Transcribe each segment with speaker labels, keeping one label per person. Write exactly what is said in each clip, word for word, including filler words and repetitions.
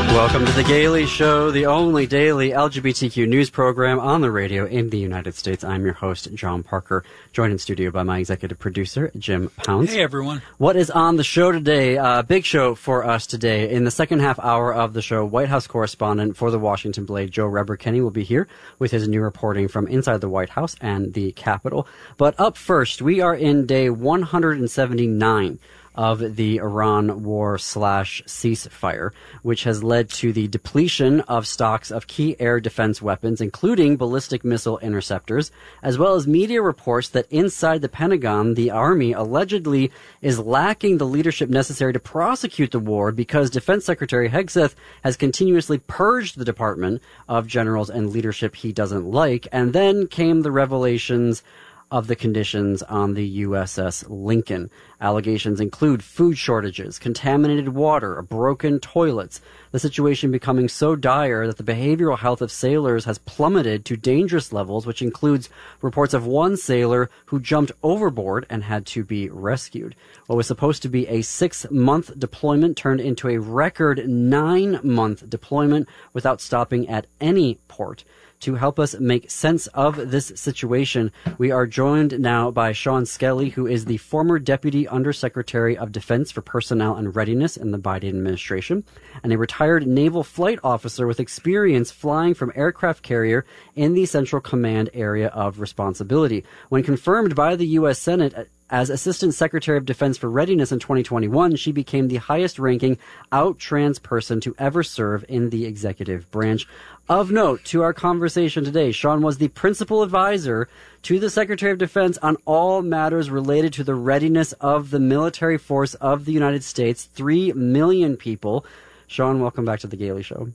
Speaker 1: Welcome to The Gailey Show, the only daily L G B T Q news program on the radio in the United States. I'm your host, John Parker, joined in studio by my executive producer, Jim Pounds.
Speaker 2: Hey, everyone.
Speaker 1: What is on the show today? Uh, big show for us today. In the second half hour of the show, White House correspondent for the Washington Blade, Joe Reber-Kenny, will be here with his new reporting from inside the White House and the Capitol. But up first, we are in day one hundred seventy-nine of the Iran war slash ceasefire, which has led to the depletion of stocks of key air defense weapons, including ballistic missile interceptors, as well as media reports that inside the Pentagon, the Army allegedly is lacking the leadership necessary to prosecute the war because Defense Secretary Hegseth has continuously purged the department of generals and leadership he doesn't like. And then came the revelations of the conditions on the U S S Lincoln. Allegations include food shortages, contaminated water, broken toilets, the situation becoming so dire that the behavioral health of sailors has plummeted to dangerous levels, which includes reports of one sailor who jumped overboard and had to be rescued. What was supposed to be a six-month deployment turned into a record nine-month deployment without stopping at any port. To help us make sense of this situation, we are joined now by Sean Skelly, who is the former Deputy Undersecretary of Defense for Personnel and Readiness in the Biden administration, and a retired naval flight officer with experience flying from aircraft carrier in the Central Command area of responsibility. When confirmed by the U S Senate as Assistant Secretary of Defense for Readiness in twenty twenty-one, she became the highest-ranking out-trans person to ever serve in the executive branch. Of note to our conversation today, Sean was the principal advisor to the Secretary of Defense on all matters related to the readiness of the military force of the United States, three million people. Sean, welcome back to The Gailey Show.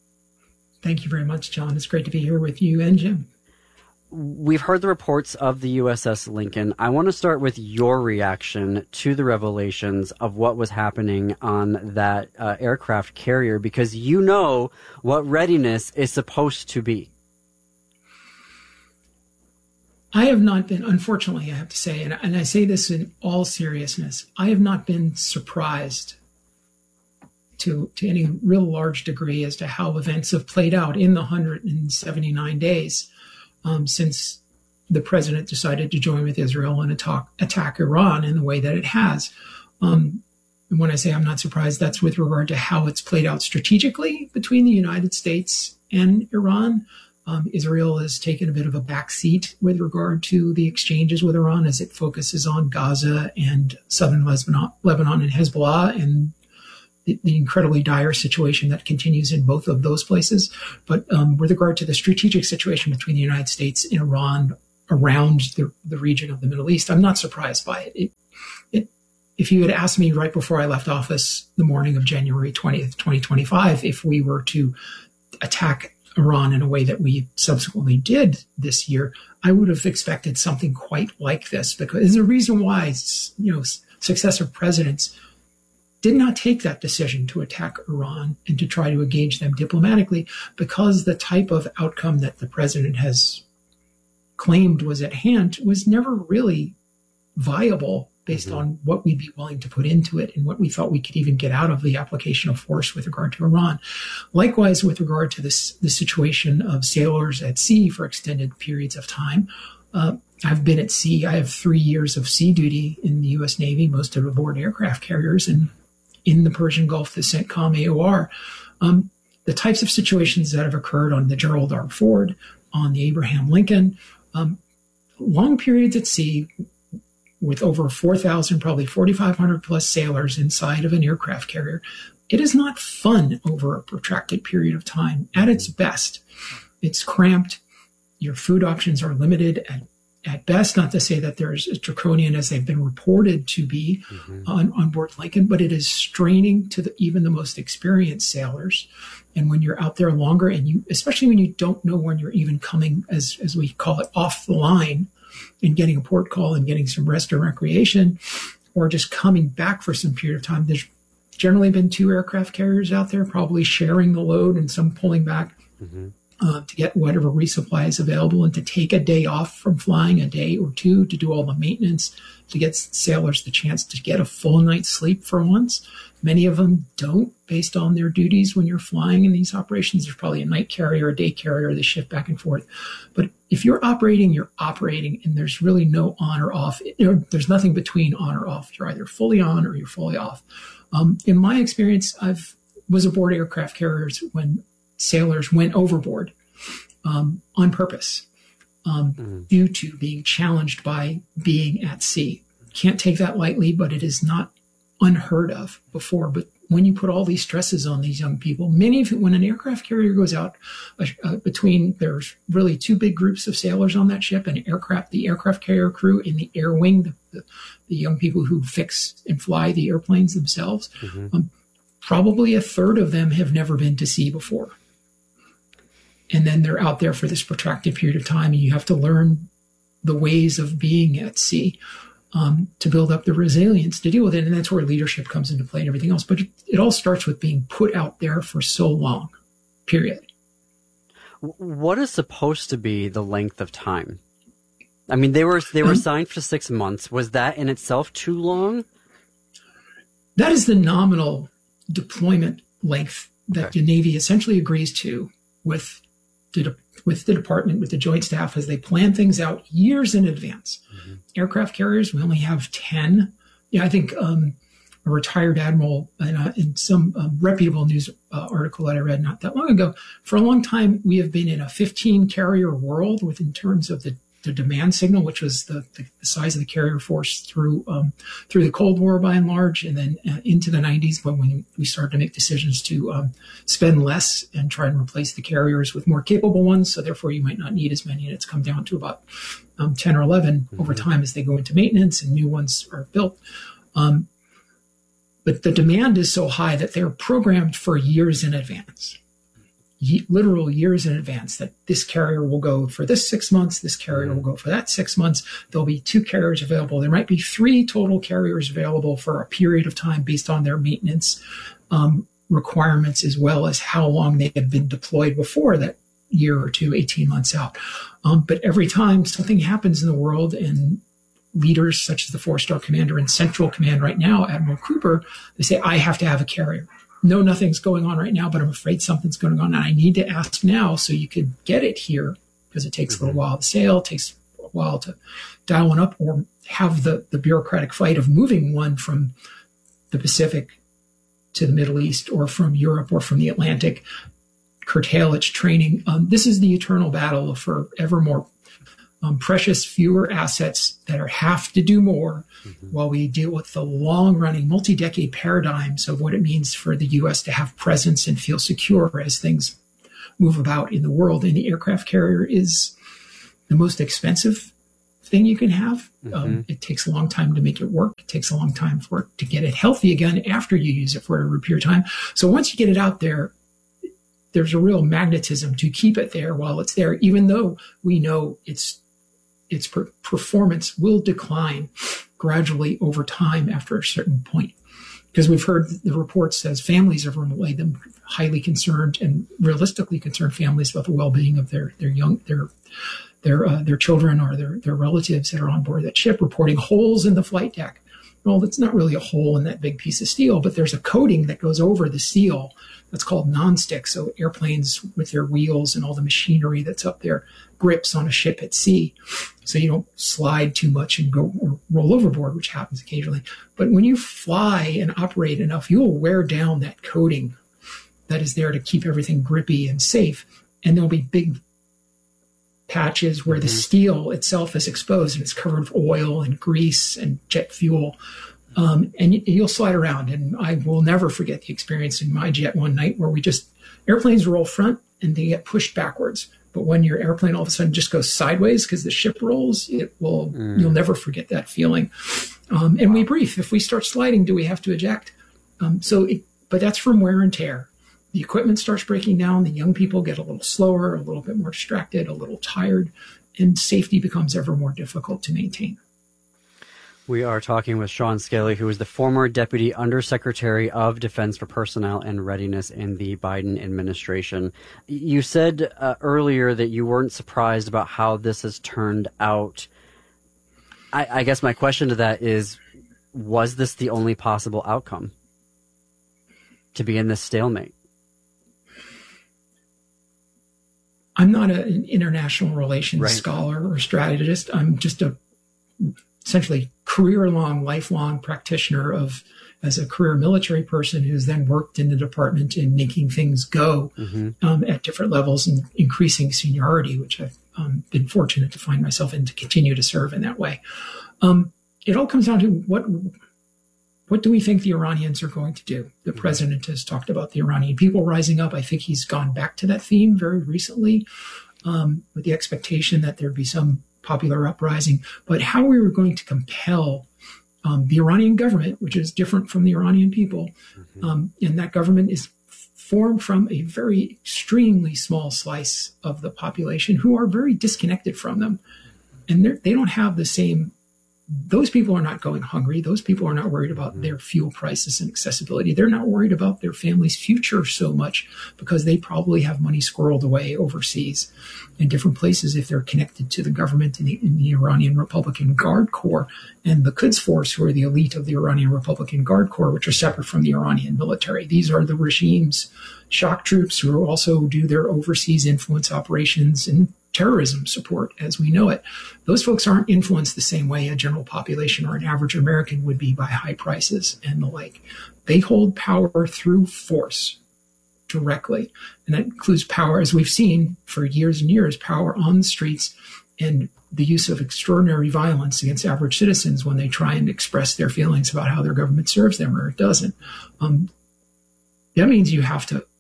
Speaker 3: Thank you very much, John. It's great to be here with you and Jim.
Speaker 1: We've heard the reports of the U S S Lincoln. I want to start with your reaction to the revelations of what was happening on that uh, aircraft carrier, because you know what readiness is supposed to be.
Speaker 3: I have not been, unfortunately, I have to say, and, and I say this in all seriousness, I have not been surprised to, to any real large degree as to how events have played out in the one hundred seventy-nine days. Um, since the president decided to join with Israel and attack, attack Iran in the way that it has. Um, and when I say I'm not surprised, that's with regard to how it's played out strategically between the United States and Iran. Um, Israel has taken a bit of a backseat with regard to the exchanges with Iran as it focuses on Gaza and southern Lebanon, Lebanon and Hezbollah, and the, the incredibly dire situation that continues in both of those places. But um, with regard to the strategic situation between the United States and Iran around the, the region of the Middle East, I'm not surprised by it. It, it. If you had asked me right before I left office the morning of January twentieth, twenty twenty-five, if we were to attack Iran in a way that we subsequently did this year, I would have expected something quite like this, because there's a reason why, you know, successive presidents did not take that decision to attack Iran and to try to engage them diplomatically, because the type of outcome that the president has claimed was at hand was never really viable based mm-hmm. on what we'd be willing to put into it and what we thought we could even get out of the application of force with regard to Iran. Likewise, with regard to this, the situation of sailors at sea for extended periods of time, uh, I've been at sea. I have three years of sea duty in the U S Navy, most of aboard aircraft carriers, and in the Persian Gulf, the CENTCOM A O R. Um, the types of situations that have occurred on the Gerald R. Ford, on the Abraham Lincoln, um, long periods at sea with over four thousand, probably forty-five hundred plus sailors inside of an aircraft carrier. It is not fun over a protracted period of time. At its best, it's cramped. Your food options are limited at At best, not to say that they're as draconian as they've been reported to be mm-hmm. on, on board Lincoln, but it is straining to the, even the most experienced sailors. And when you're out there longer, and you, especially when you don't know when you're even coming, as, as we call it, off the line and getting a port call and getting some rest or recreation, or just coming back for some period of time, there's generally been two aircraft carriers out there, probably sharing the load and some pulling back. Mm-hmm. uh, to get whatever resupply is available, and to take a day off from flying, a day or two, to do all the maintenance, to get sailors the chance to get a full night's sleep for once. Many of them don't, based on their duties when you're flying in these operations. There's probably a night carrier, a day carrier, they shift back and forth. But if you're operating, you're operating, and there's really no on or off. There's nothing between on or off. You're either fully on or you're fully off. Um, in my experience, I've was aboard aircraft carriers when sailors went overboard um, on purpose um, mm. due to being challenged by being at sea. Can't take that lightly, but it is not unheard of before. But when you put all these stresses on these young people, many of when an aircraft carrier goes out uh, uh, between, there's really two big groups of sailors on that ship, an aircraft, the aircraft carrier crew in the air wing, the, the, the young people who fix and fly the airplanes themselves. Mm-hmm. Um, probably a third of them have never been to sea before. And then they're out there for this protracted period of time, and you have to learn the ways of being at sea. Um, to build up the resilience to deal with it. And that's where leadership comes into play and everything else. But it, it all starts with being put out there for so long, period.
Speaker 1: What is supposed to be the length of time? I mean, they were they were um, signed for six months. Was that in itself too long?
Speaker 3: That is the nominal deployment length that okay. the Navy essentially agrees to with the with the department, with the Joint Staff, as they plan things out years in advance. Mm-hmm. Aircraft carriers, we only have ten. Yeah, I think um, a retired admiral in, uh, in some um, reputable news uh, article that I read not that long ago, for a long time, we have been in a fifteen carrier world with in terms of the, the demand signal, which was the, the, the size of the carrier force through um, through the Cold War by and large, and then uh, into the nineties when, when we started to make decisions to um, spend less and try and replace the carriers with more capable ones. So therefore, you might not need as many, and it's come down to about um, ten or eleven mm-hmm. over time as they go into maintenance and new ones are built. Um, but the demand is so high that they're programmed for years in advance. Literal years in advance, that this carrier will go for this six months, this carrier will go for that six months. There'll be two carriers available. There might be three total carriers available for a period of time based on their maintenance um, requirements, as well as how long they have been deployed before that year or two, eighteen months out. Um, but every time something happens in the world, and leaders such as the four-star commander in Central Command right now, Admiral Cooper, they say, I have to have a carrier. No, nothing's going on right now, but I'm afraid something's going on, and I need to ask now so you could get it here, because it takes mm-hmm. a little while to sail, it takes a while to dial one up, or have the, the bureaucratic fight of moving one from the Pacific to the Middle East, or from Europe, or from the Atlantic, curtail its training. Um, this is the eternal battle for ever more Um, precious fewer assets that are have to do more mm-hmm. while we deal with the long-running, multi-decade paradigms of what it means for the U S to have presence and feel secure as things move about in the world. And the aircraft carrier is the most expensive thing you can have. Mm-hmm. Um, it takes a long time to make it work. It takes a long time for it to get it healthy again after you use it for a period of time. So once you get it out there, there's a real magnetism to keep it there while it's there, even though we know it's its per- performance will decline gradually over time after a certain point. Because we've heard the reports as families have relayed them, highly concerned and realistically concerned families about the well-being of their their young their their uh, their children or their their relatives that are on board that ship, reporting holes in the flight deck. Well, it's not really a hole in that big piece of steel, but there's a coating that goes over the steel that's called nonstick. So airplanes with their wheels and all the machinery that's up there grips on a ship at sea, so you don't slide too much and go or roll overboard, which happens occasionally. But when you fly and operate enough, you'll wear down that coating that is there to keep everything grippy and safe. And there'll be big patches where mm-hmm. the steel itself is exposed and it's covered with oil and grease and jet fuel. Um, and you, you'll slide around. And I will never forget the experience in my jet one night where we just, airplanes roll front and they get pushed backwards. But when your airplane all of a sudden just goes sideways because the ship rolls, it will, mm. you'll never forget that feeling. Um, and wow. we brief, if we start sliding, do we have to eject? Um, so, it, but that's from wear and tear. The equipment starts breaking down. The young people get a little slower, a little bit more distracted, a little tired, and safety becomes ever more difficult to maintain.
Speaker 1: We are talking with Sean Skelly, who is the former Deputy Undersecretary of Defense for Personnel and Readiness in the Biden administration. You said uh, earlier that you weren't surprised about how this has turned out. I, I guess my question to that is, was this the only possible outcome to be in this stalemate?
Speaker 3: I'm not a, an international relations
Speaker 1: right.
Speaker 3: scholar or strategist. I'm just a essentially career-long, lifelong practitioner of, as a career military person who's then worked in the department in making things go mm-hmm. um, at different levels and increasing seniority, which I've um, been fortunate to find myself in to continue to serve in that way. Um, it all comes down to what what do we think the Iranians are going to do? The mm-hmm. president has talked about the Iranian people rising up. I think he's gone back to that theme very recently um, with the expectation that there'd be some popular uprising. But how we were going to compel um, the Iranian government, which is different from the Iranian people, mm-hmm. um, and that government is formed from a very extremely small slice of the population who are very disconnected from them. And they don't have the same, those people are not going hungry. Those people are not worried about mm-hmm. their fuel prices and accessibility. They're not worried about their family's future so much because they probably have money squirreled away overseas in different places if they're connected to the government in the, in the Iranian Republican Guard Corps and the Quds Force, who are the elite of the Iranian Republican Guard Corps, which are separate from the Iranian military. These are the regime's shock troops who also do their overseas influence operations and terrorism support as we know it. Those folks aren't influenced the same way a general population or an average American would be by high prices and the like. They hold power through force directly. And that includes power, as we've seen for years and years, power on the streets and the use of extraordinary violence against average citizens when they try and express their feelings about how their government serves them or it doesn't. Um, that means you have to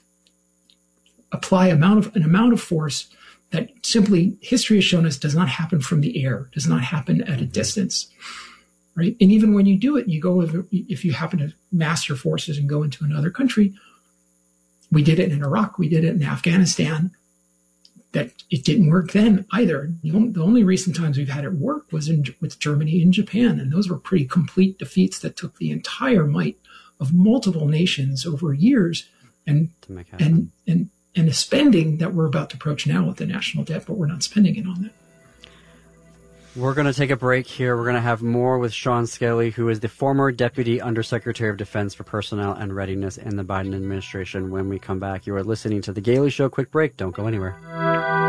Speaker 3: apply amount of, an amount of force that simply history has shown us does not happen from the air, does not happen at a distance, right? And even when you do it, you go, if you happen to mass your forces and go into another country, we did it in Iraq, we did it in Afghanistan, that it didn't work then either. The only, the only recent times we've had it work was in, with Germany and Japan, and those were pretty complete defeats that took the entire might of multiple nations over years and and and and a spending that we're about to approach now with the national debt, but we're not spending it on that.
Speaker 1: We're going to take a break here. We're going to have more with Sean Skelly, who is the former Deputy Undersecretary of Defense for Personnel and Readiness in the Biden administration. When we come back, you are listening to The Gailey Show. Quick break. Don't go anywhere.